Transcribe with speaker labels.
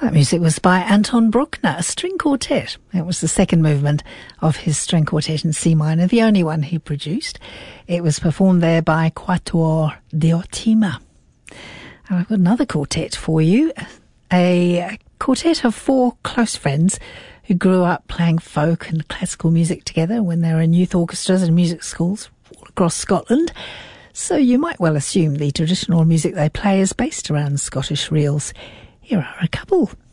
Speaker 1: That music was by Anton Bruckner, a string quartet. It was the second movement of his string quartet in C minor, the only one he produced. It was performed there by Quatuor Diotima. And I've got another quartet for you, a quartet of four close friends who grew up playing folk and classical music together when they were in youth orchestras and music schools all across Scotland. So you might well assume the traditional music they play is based around Scottish reels. Here are a couple